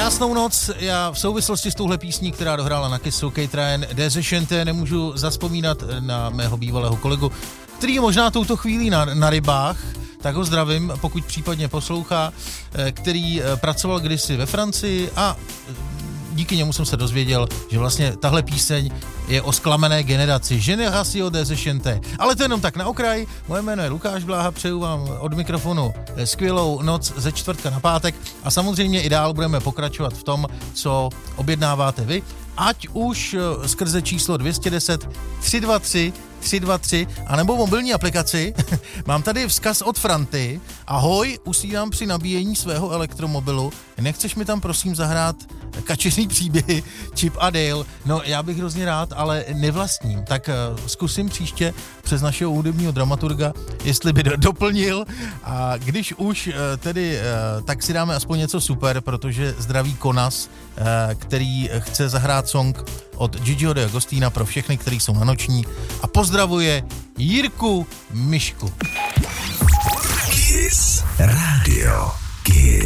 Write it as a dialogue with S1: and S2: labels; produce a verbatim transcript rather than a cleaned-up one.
S1: Krásnou noc. Já v souvislosti s touhle písní, která dohrála na Kissu, Kate Ryan, Deze Chante, nemůžu zazpomínat na mého bývalého kolegu, který je možná touto chvílí na, na rybách, tak ho zdravím, pokud případně poslouchá, který pracoval kdysi ve Francii a díky němu jsem se dozvěděl, že vlastně tahle píseň je o zklamené generaci. Génération Deze Chante. Ale to jenom tak na okraj. Moje jméno je Lukáš Bláha, přeju vám od mikrofonu skvělou noc ze čtvrtka na pátek a samozřejmě i dál budeme pokračovat v tom, co objednáváte vy, ať už skrze číslo dvě stě deset tři dva tři tři dva tři a nebo mobilní aplikaci. Mám tady vzkaz od Franty. Ahoj, usínám při nabíjení svého elektromobilu. Nechceš mi tam prosím zahrát kačeřní příběhy Chip a Dale? No, já bych hrozně rád, ale nevlastním. Tak uh, zkusím příště přes našeho hudebního dramaturga, jestli by do, doplnil. A když už uh, tedy, uh, tak si dáme aspoň něco super, protože zdraví Konas, uh, který chce zahrát song od Gigiho D'Agostina pro všechny, kteří jsou na noční a pozdravuje Jirku Myšku.
S2: Kiss Radio. Kiss.